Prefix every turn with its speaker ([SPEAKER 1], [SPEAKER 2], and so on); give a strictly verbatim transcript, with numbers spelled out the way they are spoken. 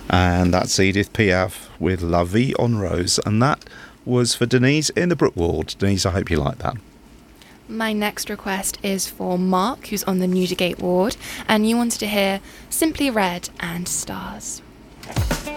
[SPEAKER 1] And that's Edith Piaf with La Vie en Rose. And that was for Denise in the Brook Ward. Denise, I hope you like that.
[SPEAKER 2] My next request is for Mark, who's on the Newdigate ward, and you wanted to hear Simply Red and Stars.